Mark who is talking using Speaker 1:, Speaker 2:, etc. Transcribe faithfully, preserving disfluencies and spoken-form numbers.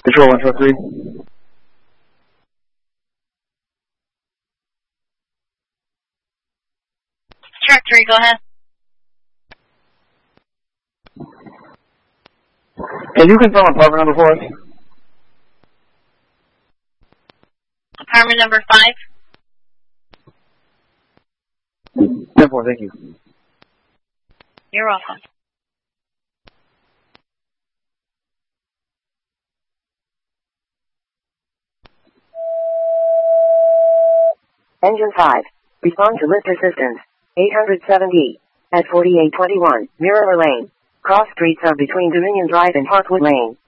Speaker 1: Control one four three.
Speaker 2: Track three, go ahead.
Speaker 1: Can you confirm apartment number for us?
Speaker 2: Apartment number five.
Speaker 1: ten four, thank you.
Speaker 2: You're welcome.
Speaker 3: Engine five. Respond to lift assistance. eight seventy. At forty-eight twenty-one, Mirror Lane. Cross streets are between Dominion Drive and Parkwood Lane.